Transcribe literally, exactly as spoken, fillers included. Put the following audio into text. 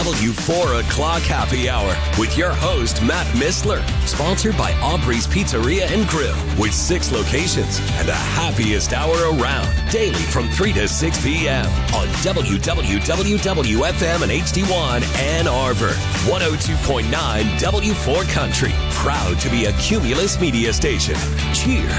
W four O'Clock Happy Hour with your host, Matt Missler. Sponsored by Aubrey's Pizzeria and Grill with six locations and the happiest hour around. Daily from three to six p.m. on W W W W F M and H D one Ann Arbor. one oh two point nine W four Country. Proud to be a Cumulus media station. Cheers.